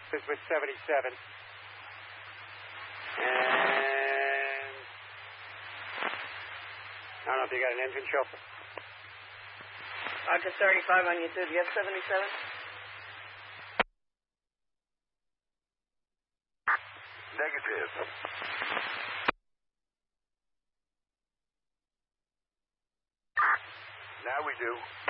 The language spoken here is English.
is with 77. And I don't know if you got an engine chauffeur. Roger 35 on you, too. Do you have 77? Negative. Now we do.